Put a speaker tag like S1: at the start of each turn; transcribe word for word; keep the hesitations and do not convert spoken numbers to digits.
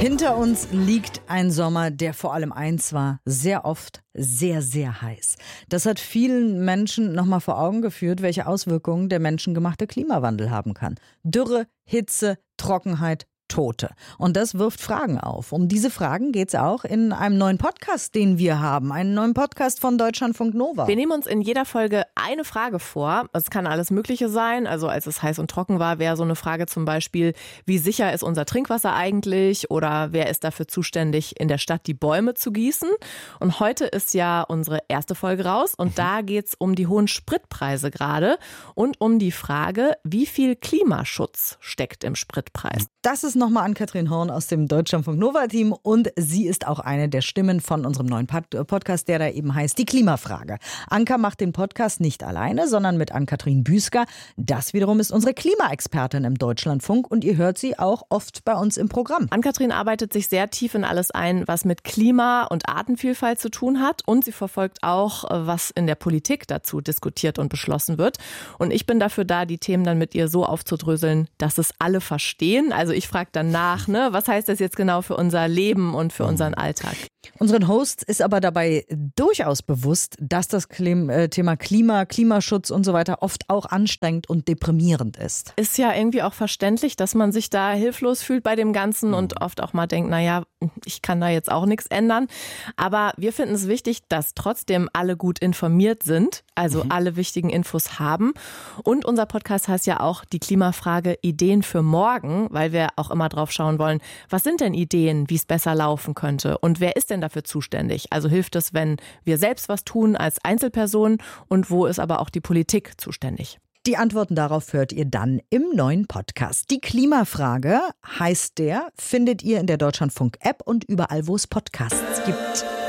S1: Hinter uns liegt ein Sommer, der vor allem eins war, sehr oft sehr, sehr heiß. Das hat vielen Menschen nochmal vor Augen geführt, welche Auswirkungen der menschengemachte Klimawandel haben kann. Dürre, Hitze, Trockenheit, Tote. Und das wirft Fragen auf. Um diese Fragen geht es auch in einem neuen Podcast, den wir haben. Einen neuen Podcast von Deutschlandfunk Nova.
S2: Wir nehmen uns in jeder Folge eine Frage vor. Es kann alles Mögliche sein. Also als es heiß und trocken war, wäre so eine Frage zum Beispiel, wie sicher ist unser Trinkwasser eigentlich? Oder wer ist dafür zuständig, in der Stadt die Bäume zu gießen? Und heute ist ja unsere erste Folge raus. Und da geht es um die hohen Spritpreise gerade und um die Frage, wie viel Klimaschutz steckt im Spritpreis.
S1: Das ist nochmal Ann-Kathrin Horn aus dem Deutschlandfunk Nova-Team und sie ist auch eine der Stimmen von unserem neuen Podcast, der da eben heißt Die Klimafrage. Anka macht den Podcast nicht alleine, sondern mit Ann-Kathrin Büsker. Das wiederum ist unsere Klimaexpertin im Deutschlandfunk und ihr hört sie auch oft bei uns im Programm.
S2: Ann-Kathrin arbeitet sich sehr tief in alles ein, was mit Klima und Artenvielfalt zu tun hat und sie verfolgt auch, was in der Politik dazu diskutiert und beschlossen wird. Und ich bin dafür da, die Themen dann mit ihr so aufzudröseln, dass es alle verstehen. Also ich frage dann nach, ne, was heißt das jetzt genau für unser Leben und für unseren Alltag?
S1: Unseren Hosts ist aber dabei durchaus bewusst, dass das Thema Klima, Klimaschutz und so weiter oft auch anstrengend und deprimierend ist.
S2: Ist ja irgendwie auch verständlich, dass man sich da hilflos fühlt bei dem Ganzen und oft auch mal denkt, naja, ich kann da jetzt auch nichts ändern. Aber wir finden es wichtig, dass trotzdem alle gut informiert sind, also mhm. alle wichtigen Infos haben. Und unser Podcast heißt ja auch die Klimafrage Ideen für morgen, weil wir auch immer drauf schauen wollen, was sind denn Ideen, wie es besser laufen könnte und wer ist denn dafür zuständig? Also hilft es, wenn wir selbst was tun als Einzelperson und wo ist aber auch die Politik zuständig?
S1: Die Antworten darauf hört ihr dann im neuen Podcast. Die Klimafrage heißt der, findet ihr in der Deutschlandfunk-App und überall, wo es Podcasts gibt.